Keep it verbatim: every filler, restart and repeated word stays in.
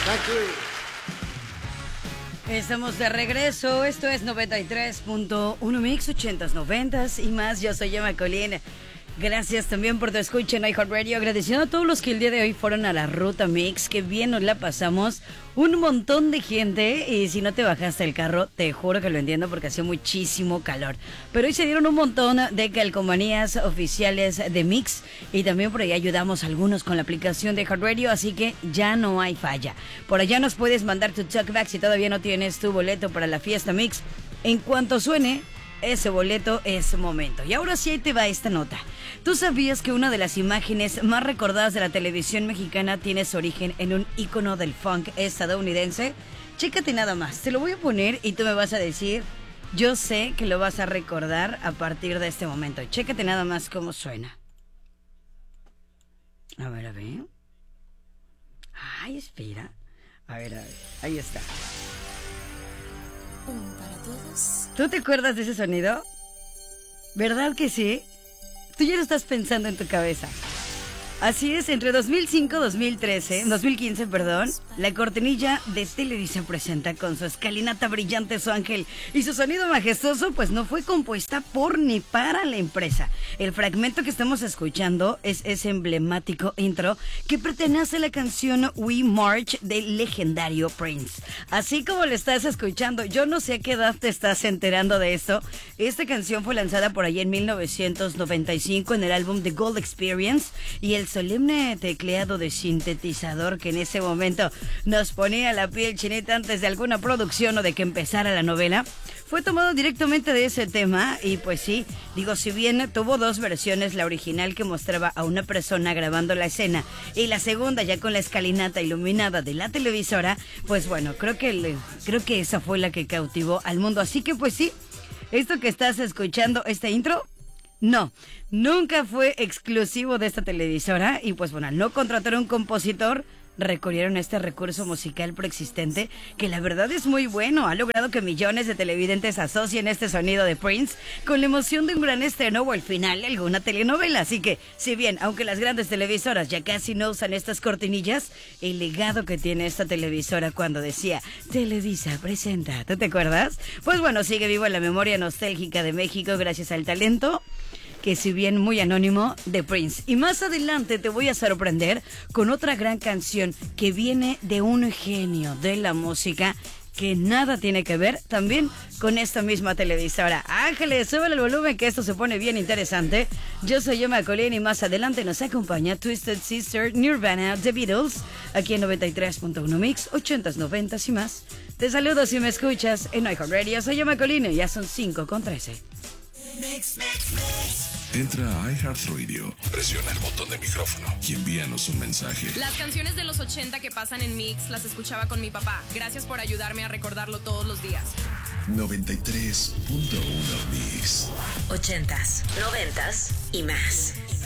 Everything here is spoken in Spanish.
Thank you. Estamos de regreso, esto es noventa y tres punto uno Mix, ochentas, noventas y más. Yo soy Emma Colín. Gracias también por tu escucha en iHeartRadio. Agradeciendo a todos los que el día de hoy fueron a la Ruta Mix. Que bien nos la pasamos. Un montón de gente. Y si no te bajaste el carro, te juro que lo entiendo porque hacía muchísimo calor. Pero hoy se dieron un montón de calcomanías oficiales de Mix. Y también por ahí ayudamos a algunos con la aplicación de iHeartRadio. Así que ya no hay falla. Por allá nos puedes mandar tu talkback si todavía no tienes tu boleto para la fiesta Mix. En cuanto suene ese boleto, es momento. Y ahora sí, ahí te va esta nota. ¿Tú sabías que una de las imágenes más recordadas de la televisión mexicana tiene su origen en un ícono del funk estadounidense? Chécate nada más, te lo voy a poner y tú me vas a decir, yo sé que lo vas a recordar a partir de este momento. Chécate nada más cómo suena. A ver, a ver. Ay, espera. A ver, a ver, ahí está. Un para todos. ¿Tú te acuerdas de ese sonido? ¿Verdad que sí? Tú ya lo estás pensando en tu cabeza. Así es, entre dos mil cinco y dos mil trece, dos mil quince, perdón, la cortinilla de Televisa presenta con su escalinata brillante su ángel y su sonido majestuoso, pues no fue compuesta por ni para la empresa. El fragmento que estamos escuchando es ese emblemático intro que pertenece a la canción We March del legendario Prince. Así como lo estás escuchando, yo no sé a qué edad te estás enterando de esto. Esta canción fue lanzada por ahí en mil novecientos noventa y cinco en el álbum The Gold Experience y el solemne tecleado de sintetizador que en ese momento nos ponía la piel chinita antes de alguna producción o de que empezara la novela, fue tomado directamente de ese tema. Y pues sí, digo, si bien tuvo dos versiones, la original que mostraba a una persona grabando la escena y la segunda ya con la escalinata iluminada de la televisora, pues bueno, creo que, le, creo que esa fue la que cautivó al mundo. Así que pues sí, esto que estás escuchando, este intro, no, nunca fue exclusivo de esta televisora y pues bueno, al no contratar a un compositor, recurrieron a este recurso musical preexistente que la verdad es muy bueno. Ha logrado que millones de televidentes asocien este sonido de Prince con la emoción de un gran estreno o el final de alguna telenovela. Así que, si bien, aunque las grandes televisoras ya casi no usan estas cortinillas, el legado que tiene esta televisora cuando decía Televisa presenta, ¿tú te acuerdas? Pues bueno, sigue vivo en la memoria nostálgica de México gracias al talento, que si bien muy anónimo, de Prince. Y más adelante te voy a sorprender con otra gran canción que viene de un genio de la música que nada tiene que ver también con esta misma televisora. Ángeles, súbele el volumen que esto se pone bien interesante. Yo soy Emma Colín y más adelante nos acompaña Twisted Sister, Nirvana, The Beatles, aquí en noventa y tres punto uno Mix, ochentas, noventas y más. Te saludo si me escuchas en iHeartRadio. Soy Emma Colín y ya son cinco con trece. Mix, mix, mix. Entra a iHeartRadio, presiona el botón de micrófono y envíanos un mensaje. Las canciones de los ochenta que pasan en Mix las escuchaba con mi papá. Gracias por ayudarme a recordarlo todos los días. noventa y tres punto uno Mix. Ochentas, noventas y más.